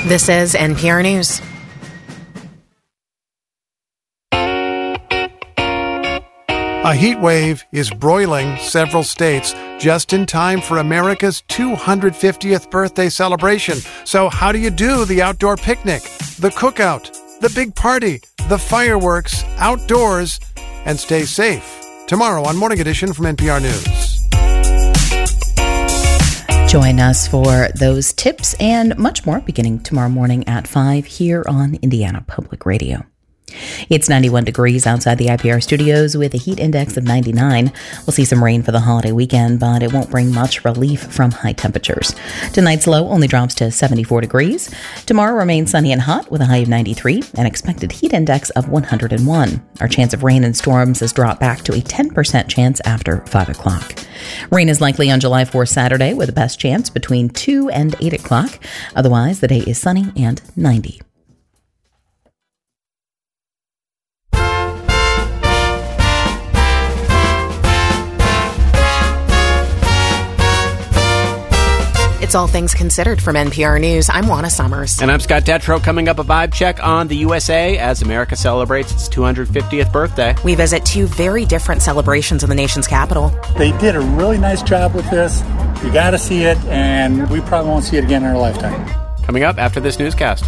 This is NPR News. A heat wave is broiling several states just in time for America's 250th birthday celebration. So how do you do the outdoor picnic, the cookout, the big party, the fireworks, outdoors, and stay safe? Tomorrow on Morning Edition from NPR News. Join us for those tips and much more beginning tomorrow morning at 5 here on Indiana Public Radio. It's 91 degrees outside the IPR studios with a heat index of 99. We'll see some rain for the holiday weekend, but it won't bring much relief from high temperatures. Tonight's low only drops to 74 degrees. Tomorrow remains sunny and hot with a high of 93, an expected heat index of 101. Our chance of rain and storms has dropped back to a 10% chance after 5 o'clock. Rain is likely on July 4th Saturday with the best chance between 2 and 8 o'clock. Otherwise, the day is sunny and 90. It's All Things Considered from NPR News. I'm Juana Summers. And I'm Scott Detrow. Coming up, a vibe check on the USA as America celebrates its 250th birthday. We visit two very different celebrations in the nation's capital. They did a really nice job with this. You got to see it, and we probably won't see it again in our lifetime. Coming up after this newscast.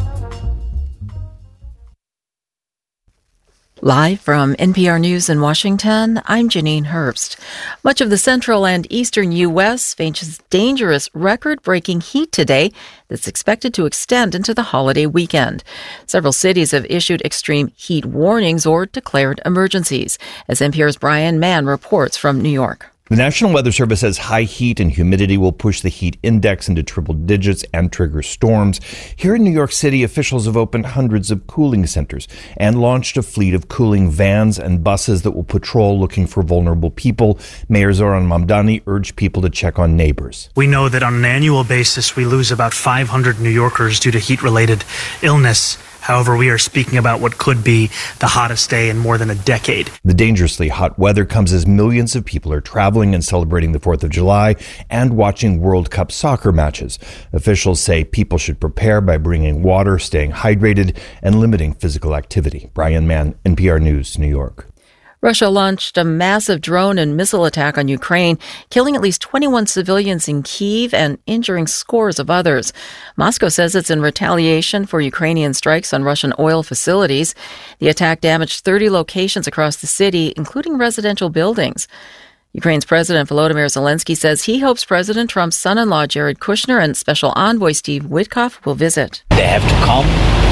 Live from NPR News in Washington, I'm Janine Herbst. Much of the central and eastern U.S. faces dangerous record-breaking heat today that's expected to extend into the holiday weekend. Several cities have issued extreme heat warnings or declared emergencies, as NPR's Brian Mann reports from New York. The National Weather Service says high heat and humidity will push the heat index into triple digits and trigger storms. Here in New York City, officials have opened hundreds of cooling centers and launched a fleet of cooling vans and buses that will patrol looking for vulnerable people. Mayor Zoran Mamdani urged people to check on neighbors. We know that on an annual basis, we lose about 500 New Yorkers due to heat-related illness. However, we are speaking about what could be the hottest day in more than a decade. The dangerously hot weather comes as millions of people are traveling and celebrating the 4th of July and watching World Cup soccer matches. Officials say people should prepare by bringing water, staying hydrated, and limiting physical activity. Brian Mann, NPR News, New York. Russia launched a massive drone and missile attack on Ukraine, killing at least 21 civilians in Kyiv and injuring scores of others. Moscow says it's in retaliation for Ukrainian strikes on Russian oil facilities. The attack damaged 30 locations across the city, including residential buildings. Ukraine's President Volodymyr Zelensky says he hopes President Trump's son-in-law Jared Kushner and Special Envoy Steve Witkoff will visit. They have to come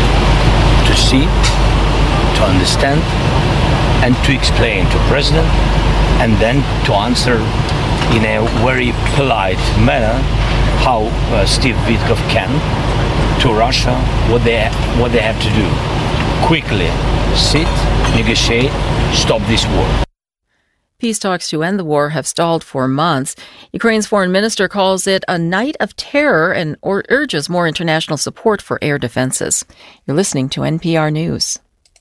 to see, to understand, and to explain to President, and then to answer in a very polite manner how Steve Witkoff can to Russia what they have to do. Quickly sit, negotiate, stop this war. Peace talks to end the war have stalled for months. Ukraine's foreign minister calls it a night of terror and urges more international support for air defenses. You're listening to NPR News.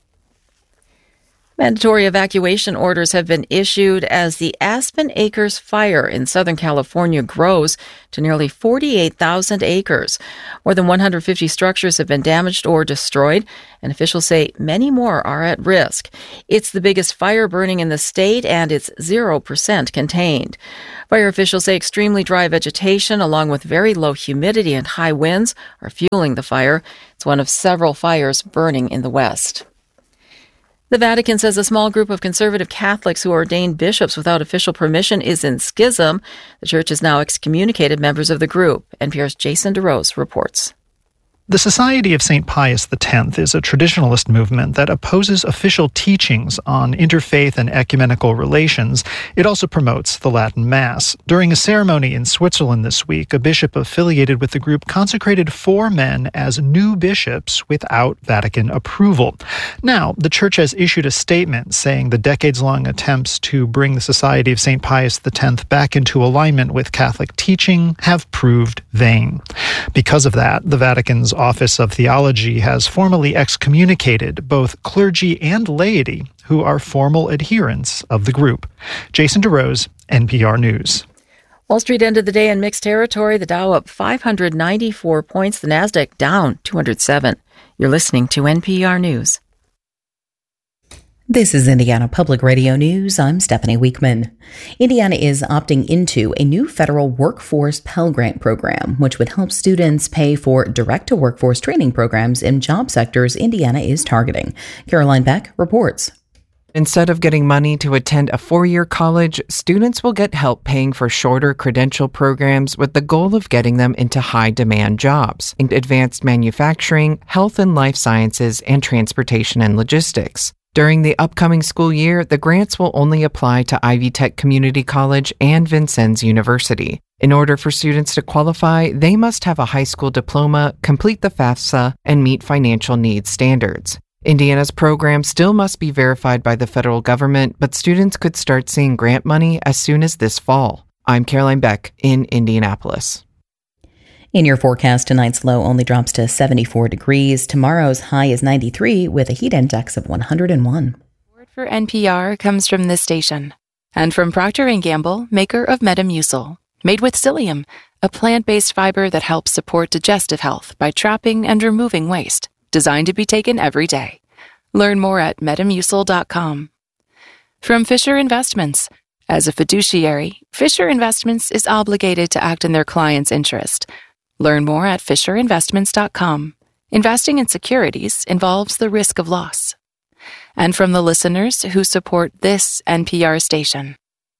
Mandatory evacuation orders have been issued as the Aspen Acres fire in Southern California grows to nearly 48,000 acres. More than 150 structures have been damaged or destroyed, and officials say many more are at risk. It's the biggest fire burning in the state, and it's 0% contained. Fire officials say extremely dry vegetation, along with very low humidity and high winds, are fueling the fire. It's one of several fires burning in the West. The Vatican says a small group of conservative Catholics who ordained bishops without official permission is in schism. The church has now excommunicated members of the group. NPR's Jason DeRose reports. The Society of St. Pius X is a traditionalist movement that opposes official teachings on interfaith and ecumenical relations. It also promotes the Latin Mass. During a ceremony in Switzerland this week, a bishop affiliated with the group consecrated 4 men as new bishops without Vatican approval. Now, the church has issued a statement saying the decades-long attempts to bring the Society of St. Pius X back into alignment with Catholic teaching have proved vain. Because of that, the Vatican's Office of Theology has formally excommunicated both clergy and laity who are formal adherents of the group. Jason DeRose, NPR News. Wall Street ended the day in mixed territory. The Dow up 594 points. The Nasdaq down 207. You're listening to NPR News. This is Indiana Public Radio News. I'm Stephanie Weekman. Indiana is opting into a new federal workforce Pell Grant program, which would help students pay for direct-to-workforce training programs in job sectors Indiana is targeting. Caroline Beck reports. Instead of getting money to attend a four-year college, students will get help paying for shorter credential programs with the goal of getting them into high-demand jobs in advanced manufacturing, health and life sciences, and transportation and logistics. During the upcoming school year, the grants will only apply to Ivy Tech Community College and Vincennes University. In order for students to qualify, they must have a high school diploma, complete the FAFSA, and meet financial needs standards. Indiana's program still must be verified by the federal government, but students could start seeing grant money as soon as this fall. I'm Caroline Beck in Indianapolis. In your forecast, tonight's low only drops to 74 degrees. Tomorrow's high is 93 with a heat index of 101. Support for NPR comes from this station and from Procter & Gamble, maker of Metamucil, made with psyllium, a plant-based fiber that helps support digestive health by trapping and removing waste, designed to be taken every day. Learn more at metamucil.com. From Fisher Investments. As a fiduciary, Fisher Investments is obligated to act in their client's interest. Learn more at fisherinvestments.com. Investing in securities involves the risk of loss. And from the listeners who support this NPR station.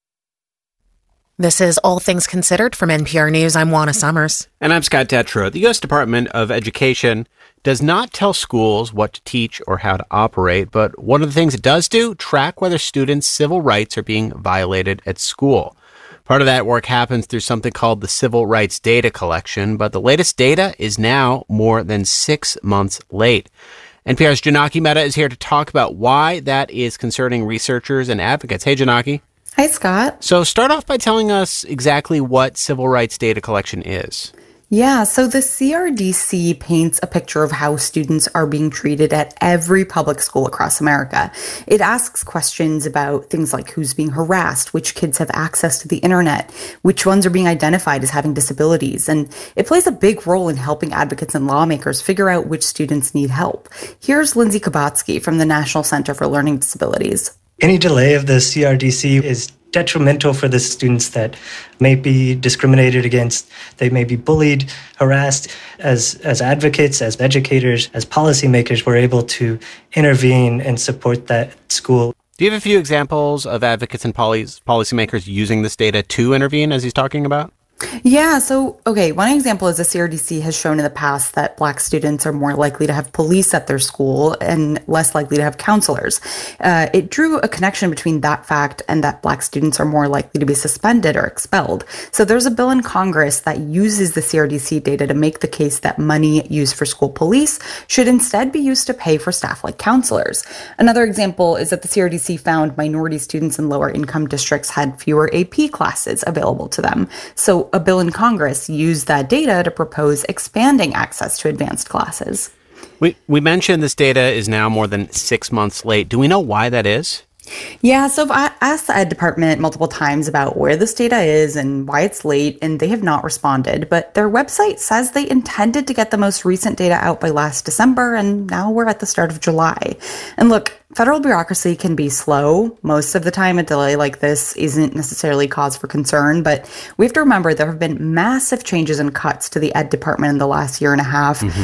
This is All Things Considered from NPR News. I'm Juana Summers. And I'm Scott Detrow. The U.S. Department of Education does not tell schools what to teach or how to operate, but one of the things it does do, track whether students' civil rights are being violated at school. Part of that work happens through something called the Civil Rights Data Collection, but the latest data is now more than 6 months late. NPR's Janaki Mehta is here to talk about why that is concerning researchers and advocates. Hey, Janaki. Hi, Scott. So start off by telling us exactly what Civil Rights Data Collection is. Yeah, so the CRDC paints a picture of how students are being treated at every public school across America. It asks questions about things like who's being harassed, which kids have access to the internet, which ones are being identified as having disabilities, and it plays a big role in helping advocates and lawmakers figure out which students need help. Here's Lindsay Kubatsky from the National Center for Learning Disabilities. Any delay of the CRDC is detrimental for the students that may be discriminated against. They may be bullied, harassed. As advocates, as educators, as policymakers, we're able to intervene and support that school. Do you have a few examples of advocates and policymakers using this data to intervene, as he's talking about? Yeah, so, okay, one example is the CRDC has shown in the past that Black students are more likely to have police at their school and less likely to have counselors. It drew a connection between that fact and that Black students are more likely to be suspended or expelled. So there's a bill in Congress that uses the CRDC data to make the case that money used for school police should instead be used to pay for staff like counselors. Another example is that the CRDC found minority students in lower income districts had fewer AP classes available to them. So a bill in Congress used that data to propose expanding access to advanced classes. We mentioned this data is now more than 6 months late. Do we know why that is? Yeah, so I've asked the Ed Department multiple times about where this data is and why it's late, and they have not responded. But their website says they intended to get the most recent data out by last December, and now we're at the start of July. And look, federal bureaucracy can be slow. Most of the time, a delay like this isn't necessarily cause for concern, but we have to remember there have been massive changes and cuts to the Ed Department in the last year and a half. Mm-hmm.